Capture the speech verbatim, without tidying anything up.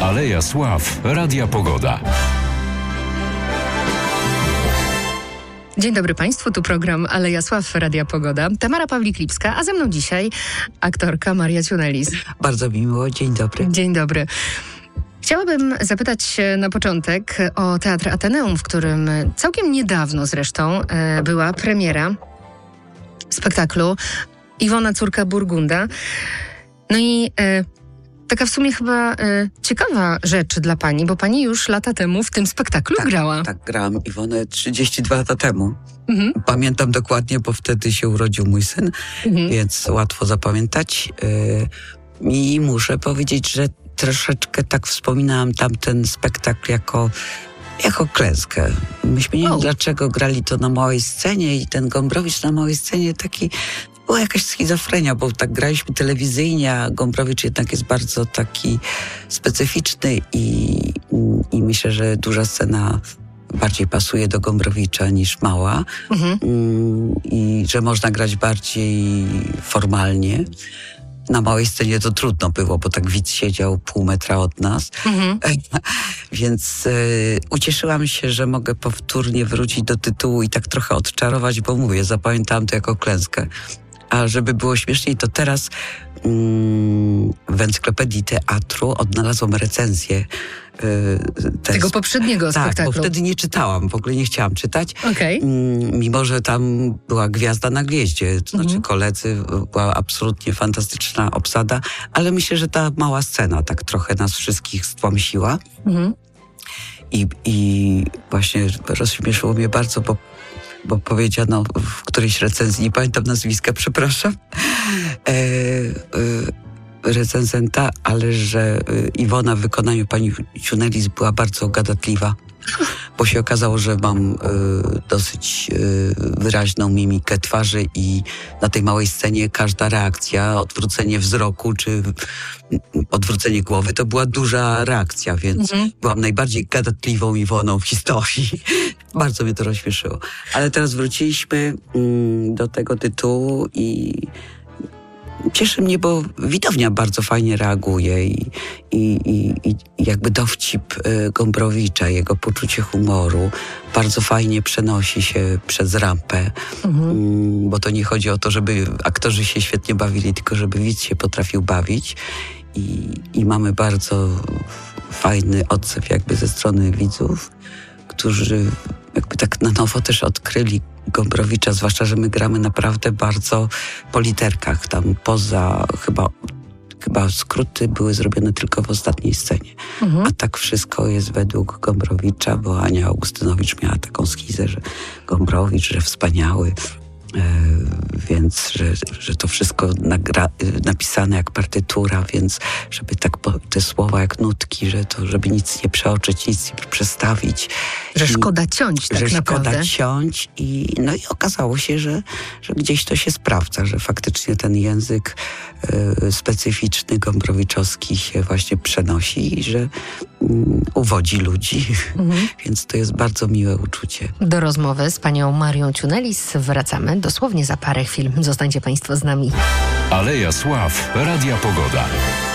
Aleja Sław, Radia Pogoda. Dzień dobry Państwu, tu program Aleja Sław, Radia Pogoda. Tamara Pawlik-Lipska, a ze mną dzisiaj aktorka Maria Ciunelis. Bardzo mi miło, dzień dobry. Dzień dobry. Chciałabym zapytać na początek o Teatr Ateneum, w którym całkiem niedawno zresztą e, była premiera spektaklu Iwona, córka Burgunda. No i e, taka w sumie chyba e, ciekawa rzecz dla pani, bo pani już lata temu w tym spektaklu tak, grała. Tak, grałam Iwonę trzydzieści dwa lata temu. Mhm. Pamiętam dokładnie, bo wtedy się urodził mój syn, mhm. więc łatwo zapamiętać. Yy, I muszę powiedzieć, że troszeczkę tak wspominałam tamten spektakl jako, jako klęskę. Myśmy nie wiem, dlaczego grali to na małej scenie i ten Gombrowicz na małej scenie taki... Była jakaś schizofrenia, bo tak graliśmy telewizyjnie, a Gombrowicz jednak jest bardzo taki specyficzny i, i myślę, że duża scena bardziej pasuje do Gombrowicza niż mała. Mhm. I że można grać bardziej formalnie. Na małej scenie to trudno było, bo tak widz siedział pół metra od nas. Mhm. Więc y, ucieszyłam się, że mogę powtórnie wrócić do tytułu i tak trochę odczarować, bo mówię, zapamiętałam to jako klęskę. A żeby było śmieszniej, to teraz mm, w Encyklopedii Teatru odnalazłam recenzję y, tego poprzedniego tak, spektaklu. Bo wtedy nie czytałam, w ogóle nie chciałam czytać. Okay. Mm, mimo, że tam była gwiazda na gwieździe, to znaczy mhm. koledzy, była absolutnie fantastyczna obsada, ale myślę, że ta mała scena tak trochę nas wszystkich stłamsiła. Mhm. I, I właśnie rozśmieszyło mnie bardzo, bo bo powiedziano w którejś recenzji, nie pamiętam nazwiska, przepraszam, e, e, recenzenta, ale że e, Iwona w wykonaniu pani Ciunelis była bardzo gadatliwa, bo się okazało, że mam e, dosyć e, wyraźną mimikę twarzy i na tej małej scenie każda reakcja, odwrócenie wzroku czy odwrócenie głowy, to była duża reakcja, więc mhm. byłam najbardziej gadatliwą Iwoną w historii. Bardzo mnie to rozśmieszyło. Ale teraz wróciliśmy mm, do tego tytułu i cieszy mnie, bo widownia bardzo fajnie reaguje i, i, i, i jakby dowcip y, Gombrowicza, jego poczucie humoru bardzo fajnie przenosi się przez rampę, mhm. mm, bo to nie chodzi o to, żeby aktorzy się świetnie bawili, tylko żeby widz się potrafił bawić i, i mamy bardzo fajny odzew jakby ze strony widzów, którzy jakby tak na nowo też odkryli Gombrowicza, zwłaszcza, że my gramy naprawdę bardzo po literkach. Tam poza chyba, chyba skróty były zrobione tylko w ostatniej scenie. Mhm. A tak wszystko jest według Gombrowicza, bo Ania Augustynowicz miała taką schizę, że Gombrowicz, że wspaniały. E, więc, że, że to wszystko nagra, napisane jak partytura, więc żeby tak po, te słowa jak nutki, że to, żeby nic nie przeoczyć, nic nie przestawić. Że I, szkoda ciąć tak że naprawdę. Szkoda ciąć i no i okazało się, że, że gdzieś to się sprawdza, że faktycznie ten język y, specyficzny, gombrowiczowski się właśnie przenosi i że y, uwodzi ludzi, mhm. więc to jest bardzo miłe uczucie. Do rozmowy z panią Marią Ciunelis wracamy dosłownie za parę chwil. Zostańcie Państwo z nami. Aleja Sław, Radia Pogoda.